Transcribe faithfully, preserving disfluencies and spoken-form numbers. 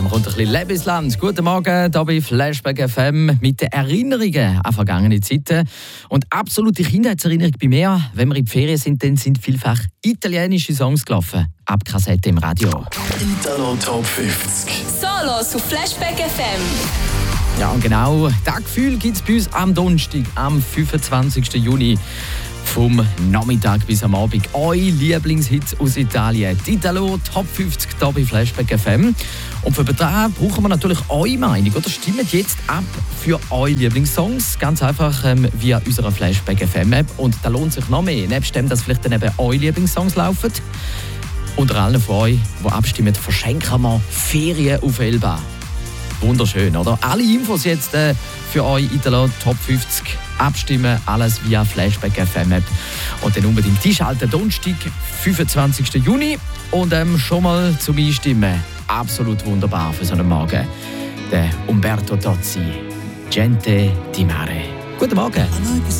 Dann kommt ein bisschen Lebensland. Guten Morgen, hier bei Flashback F M mit den Erinnerungen an vergangene Zeiten. Und absolute Kindheitserinnerung bei mir, wenn wir in die Ferien sind, dann sind vielfach italienische Songs gelaufen. Ab Kassette im Radio. Italo Top fünfzig. Solos auf Flashback F M. Ja, und genau das Gefühl gibt es bei uns am Donnerstag, am fünfundzwanzigsten Juni. Vom Nachmittag bis am Abend. Eure Lieblingshits aus Italien. Die Italo Top fünfzig hier bei Flashback F M. Und für das brauchen wir natürlich eure Meinung. Oder stimmt jetzt ab für eure Lieblingssongs. Ganz einfach ähm, via unserer Flashback F M App. Und da lohnt sich noch mehr. Nebst dem, dass vielleicht dann eben eure Lieblingssongs laufen. Unter allen von euch, die abstimmen, verschenken wir Ferien auf Elba. Wunderschön, oder? Alle Infos jetzt äh, für euch Italo Top fünfzig. Abstimmen, alles via Flashback F M App. Und dann unbedingt einschalten, Donnerstag, fünfundzwanzigsten Juni. Und ähm, schon mal zum Einstimmen. Absolut wunderbar für so einen Morgen. Der Umberto Tozzi, Gente di Mare. Guten Morgen.